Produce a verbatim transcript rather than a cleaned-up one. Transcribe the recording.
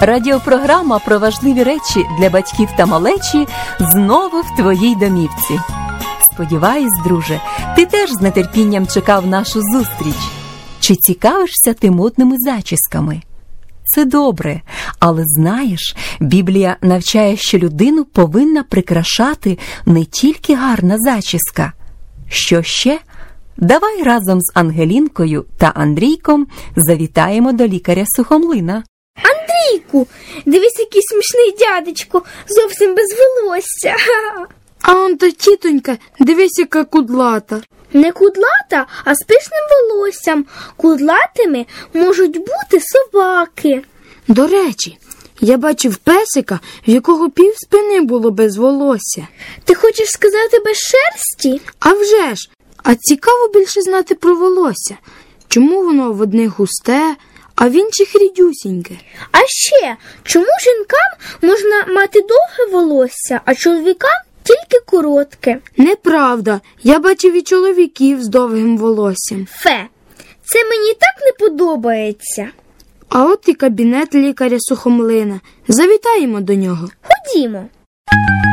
Радіопрограма про важливі речі для батьків та малечі знову в твоїй домівці. Сподіваюсь, друже, ти теж з нетерпінням чекав нашу зустріч. Чи цікавишся ти модними зачісками? Це добре, але знаєш, Біблія навчає, що людину повинна прикрашати не тільки гарна зачіска. Що ще? Давай разом з Ангелінкою та Андрійком завітаємо до лікаря-сухомлина. Андрійку, дивись, який смішний дядечко, зовсім без волосся. А он та тітонька, дивись, яка кудлата. Не кудлата, а з пишним волоссям. Кудлатими можуть бути собаки. До речі, я бачив песика, в якого пів спини було без волосся. Ти хочеш сказати без шерсті? А вже ж! А цікаво більше знати про волосся. Чому воно в одних густе, а в інших рідюсіньке? А ще, чому жінкам можна мати довге волосся, а чоловікам тільки коротке? Неправда. Я бачив і чоловіків з довгим волоссям. Фе, це мені так не подобається. А от і кабінет лікаря-сухомлина. Завітаємо до нього. Ходімо.